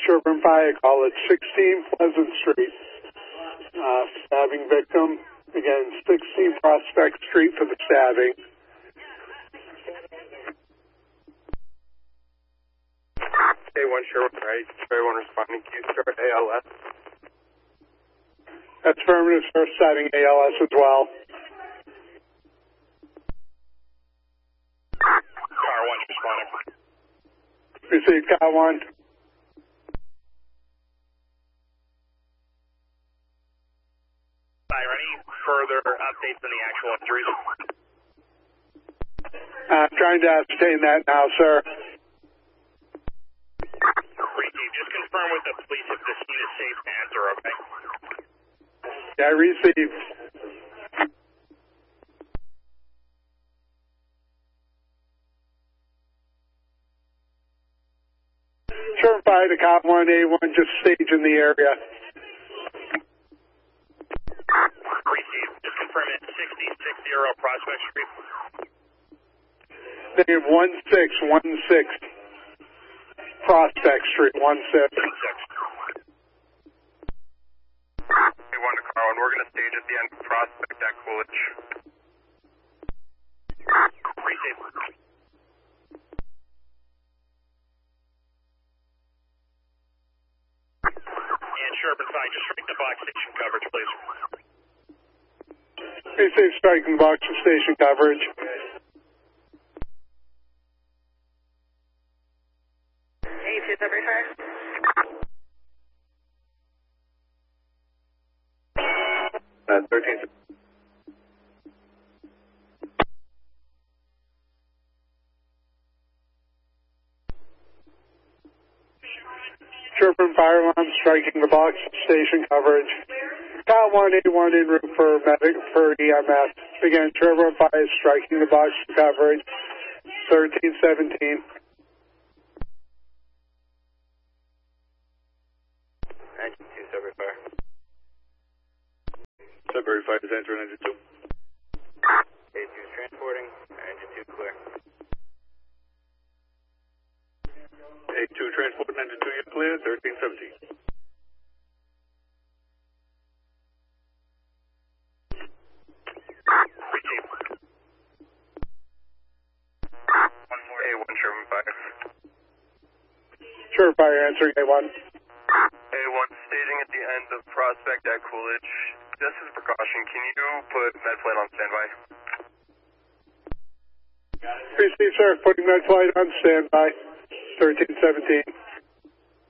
Sherburne Fire, call it 16 Pleasant Street. Stabbing victim, again, 16 Prospect Street for the stabbing. A1 Sherburne, right? Everyone responding, Q-Start ALS. That's affirmative, sir, citing ALS as well. Car 1 responding. Received, Car 1. Any further updates on the actual injuries? Trying to ascertain that now, sir. Receive. Just confirm with the police if the scene is safe to enter, okay? Yeah, received. Sherburne Fire to Cop 1, A1, just staging the area. Receive. Just confirm it's 6060 Prospect Street. Name 1616 Prospect Street, 16. A1 to car 1, we're going to stage at the end of Prospect at Coolidge. Receive. And Sherburne Fire, just strike the box station coverage, please. Receive, striking box for station coverage. A2 Sudbury Fire. That's 13. Sherburne Fire alarm striking the box station coverage. Cop 1, A1 en route for EMS. Again, Sherburne Fire striking the box coverage. 1317. Engine 2, Sudbury Fire. Sudbury Fire is entering engine 2. A2 transporting, engine 2 clear. A2 transporting, engine 2 you're clear, 1317. Receive. One more. A1 Sherburne Fire. Sherburne Fire answering A1. A1 staging at the end of Prospect at Coolidge. Just as a precaution, can you put Medflight on standby? Receive, sir. Putting med flight on standby. 1317.